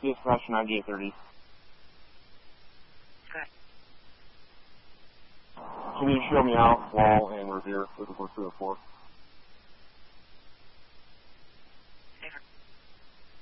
dispatch 9830. Okay. Can you show me out, wall, and reveal with the 204?